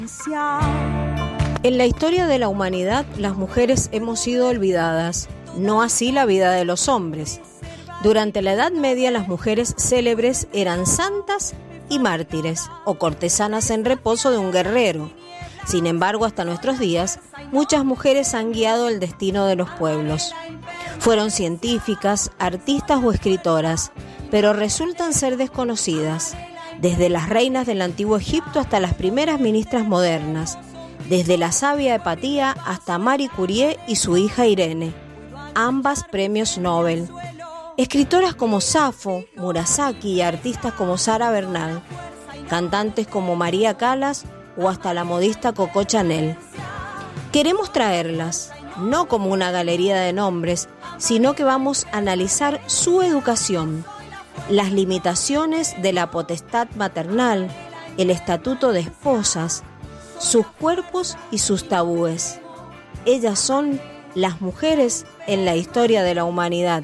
En la historia de la humanidad, las mujeres hemos sido olvidadas, no así la vida de los hombres. Durante la Edad Media, las mujeres célebres eran santas y mártires, o cortesanas en reposo de un guerrero. Sin embargo, hasta nuestros días, muchas mujeres han guiado el destino de los pueblos. Fueron científicas, artistas o escritoras, pero resultan ser desconocidas. Desde las reinas del antiguo Egipto hasta las primeras ministras modernas, desde la sabia Hepatía hasta Marie Curie y su hija Irene, ambas premios Nobel. Escritoras como Safo, Murasaki y artistas como Sara Bernal, cantantes como María Callas o hasta la modista Coco Chanel. Queremos traerlas, no como una galería de nombres, sino que vamos a analizar su educación, las limitaciones de la potestad maternal, el estatuto de esposas, sus cuerpos y sus tabúes. Ellas son las mujeres en la historia de la humanidad.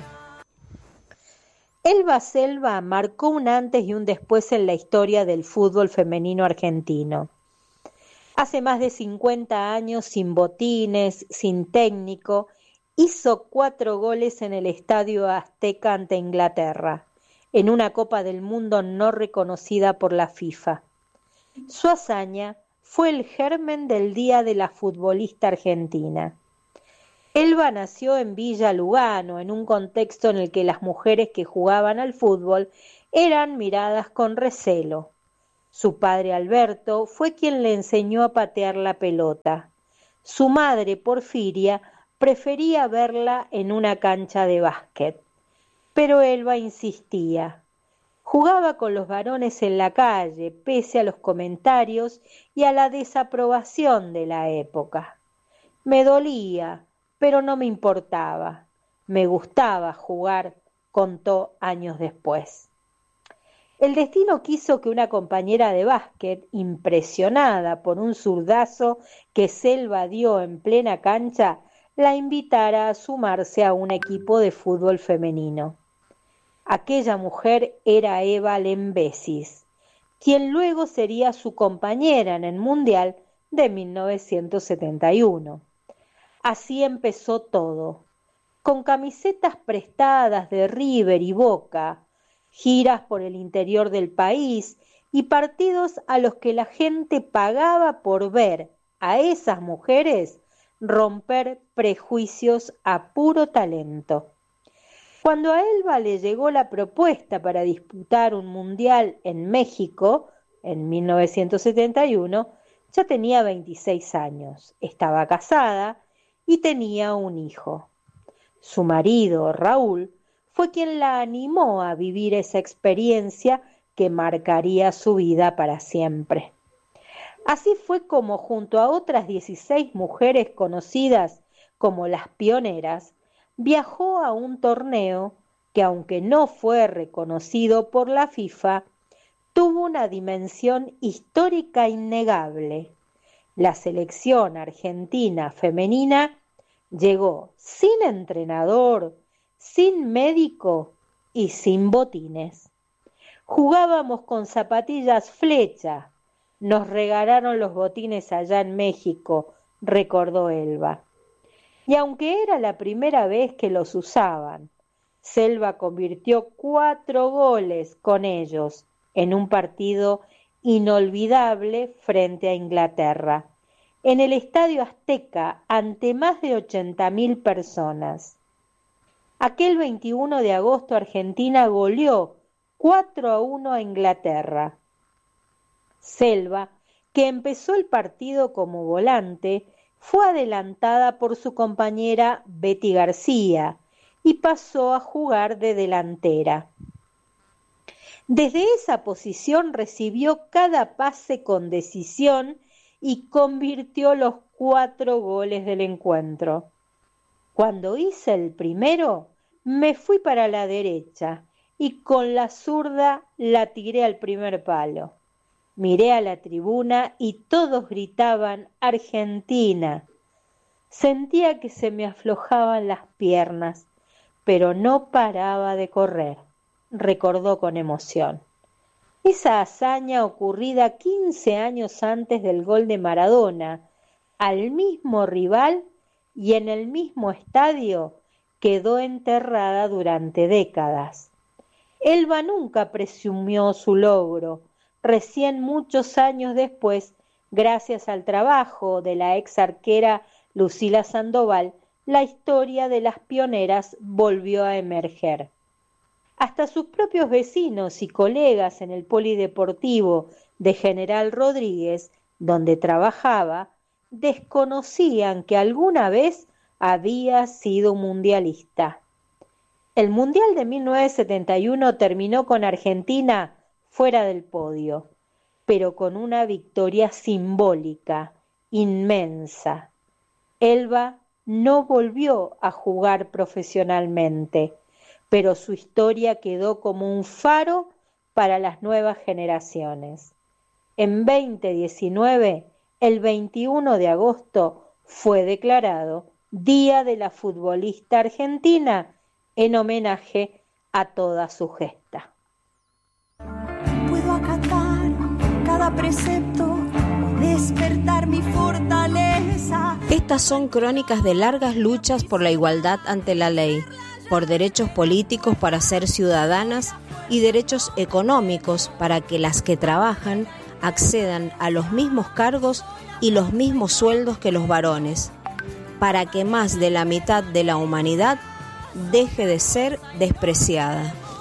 Elba Selva marcó un antes y un después en la historia del fútbol femenino argentino. Hace más de 50 años, sin botines, sin técnico, hizo 4 goles en el Estadio Azteca ante Inglaterra, en una Copa del Mundo no reconocida por la FIFA. Su hazaña fue el germen del Día de la Futbolista Argentina. Elba nació en Villa Lugano, en un contexto en el que las mujeres que jugaban al fútbol eran miradas con recelo. Su padre Alberto fue quien le enseñó a patear la pelota. Su madre Porfiria prefería verla en una cancha de básquet. Pero Elba insistía. Jugaba con los varones en la calle, pese a los comentarios y a la desaprobación de la época. Me dolía, pero no me importaba. Me gustaba jugar, contó años después. El destino quiso que una compañera de básquet, impresionada por un zurdazo que Selva dio en plena cancha, la invitara a sumarse a un equipo de fútbol femenino. Aquella mujer era Eva Lembesis, quien luego sería su compañera en el Mundial de 1971. Así empezó todo, con camisetas prestadas de River y Boca, giras por el interior del país y partidos a los que la gente pagaba por ver a esas mujeres romper prejuicios a puro talento. Cuando a Elba le llegó la propuesta para disputar un mundial en México, en 1971, ya tenía 26 años, estaba casada y tenía un hijo. Su marido, Raúl, fue quien la animó a vivir esa experiencia que marcaría su vida para siempre. Así fue como, junto a otras 16 mujeres conocidas como las pioneras, viajó a un torneo que, aunque no fue reconocido por la FIFA, tuvo una dimensión histórica innegable. La selección argentina femenina llegó sin entrenador, sin médico y sin botines. Jugábamos con zapatillas Flecha. Nos regalaron los botines allá en México, recordó Elba. Y aunque era la primera vez que los usaban, Selva convirtió 4 goles con ellos en un partido inolvidable frente a Inglaterra, en el Estadio Azteca ante más de 80.000 personas. Aquel 21 de agosto Argentina goleó 4-1 a Inglaterra. Selva, que empezó el partido como volante, fue adelantada por su compañera Betty García y pasó a jugar de delantera. Desde esa posición recibió cada pase con decisión y convirtió los 4 goles del encuentro. Cuando hice el primero, me fui para la derecha y con la zurda la tiré al primer palo. Miré a la tribuna y todos gritaban «Argentina». Sentía que se me aflojaban las piernas, pero no paraba de correr, recordó con emoción. Esa hazaña ocurrida 15 años antes del gol de Maradona, al mismo rival y en el mismo estadio, quedó enterrada durante décadas. Elba nunca presumió su logro. Recién muchos años después, gracias al trabajo de la ex arquera Lucila Sandoval, la historia de las pioneras volvió a emerger. Hasta sus propios vecinos y colegas en el polideportivo de General Rodríguez, donde trabajaba, desconocían que alguna vez había sido mundialista. El Mundial de 1971 terminó con Argentina fuera del podio, pero con una victoria simbólica, inmensa. Elba no volvió a jugar profesionalmente, pero su historia quedó como un faro para las nuevas generaciones. En 2019, el 21 de agosto, fue declarado Día de la Futbolista Argentina en homenaje a toda su gesta. Puedo acatar cada precepto, despertar mi fortaleza. Estas son crónicas de largas luchas por la igualdad ante la ley, por derechos políticos para ser ciudadanas y derechos económicos para que las que trabajan accedan a los mismos cargos y los mismos sueldos que los varones, para que más de la mitad de la humanidad deje de ser despreciada.